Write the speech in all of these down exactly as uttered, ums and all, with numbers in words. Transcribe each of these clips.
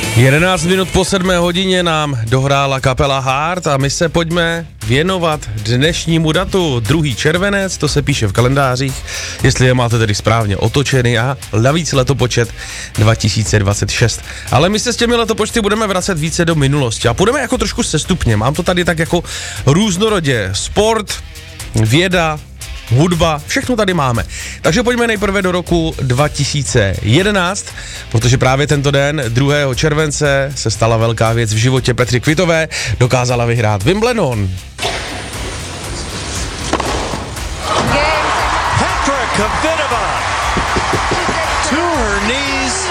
jedenáct minut po sedmé hodině nám dohrála kapela Heart a my se pojďme věnovat dnešnímu datu. druhý červenec, to se píše v kalendářích, jestli je máte tedy správně otočený, a navíc letopočet dva tisíce dvacet šest. Ale my se s těmi letopočty budeme vracet více do minulosti a půjdeme jako trošku sestupně. Mám to tady tak jako různorodě. Sport, věda, hudba, všechno tady máme. Takže pojďme nejprve do roku dva tisíce jedenáct, protože právě tento den, druhého července, se stala velká věc v životě Petry Kvitové, dokázala vyhrát Wimbledon. Petra Kvitova to her knees.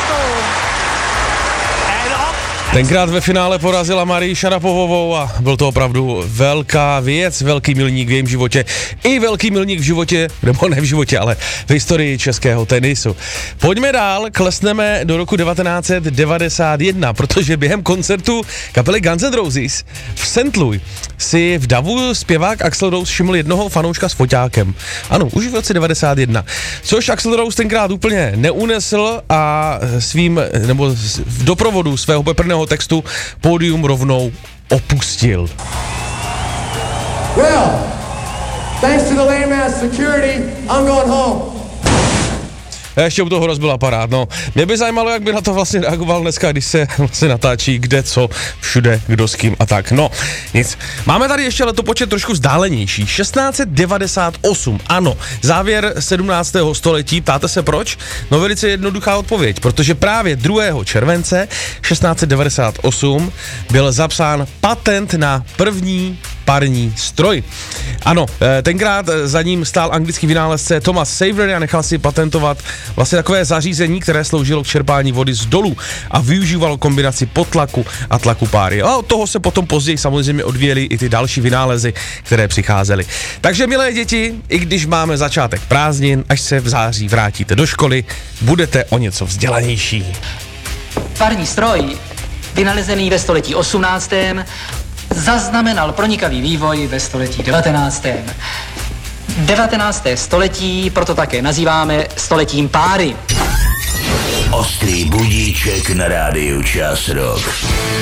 Tenkrát ve finále porazila Marii Šarapovovou a byl to opravdu velká věc, velký milník v jejím životě i velký milník v životě, nebo ne v životě, ale v historii českého tenisu. Pojďme dál, klesneme do roku devatenáct set devadesát jedna, protože během koncertu kapely Guns N' Roses v Saint Louis si v davu zpěvák Axl Rose všiml jednoho fanouška s foťákem. Ano, už v roce devadesát jedna. Což Axl Rose tenkrát úplně neunesl a svým, nebo v doprovodu svého peprného textu pódium rovnou opustil. Well, thanks to the lame ass security, I'm going home. Ještě u toho rozbil aparát, no. Mě by zajímalo, jak by na to vlastně reagoval dneska, když se vlastně natáčí kde, co, všude, kdo s kým a tak. No, nic. Máme tady ještě letopočet trošku vzdálenější. šestnáct set devadesát osm, ano, závěr sedmnáctého století. Ptáte se proč? No, velice jednoduchá odpověď, protože právě druhého července šestnáct set devadesát osm byl zapsán patent na první parní stroj. Ano, tenkrát za ním stál anglický vynálezce Thomas Savery a nechal si patentovat vlastně takové zařízení, které sloužilo k čerpání vody z dolů a využívalo kombinaci potlaku a tlaku páry. A od toho se potom později samozřejmě odvíjely i ty další vynálezy, které přicházely. Takže, milé děti, i když máme začátek prázdnin, až se v září vrátíte do školy, budete o něco vzdělanější. Parní stroj, vynalezený ve století osmnáctém zaznamenal pronikavý vývoj ve století devatenáctém devatenácté století proto také nazýváme stoletím páry. Ostrý budíček na rádiu Čas Rock.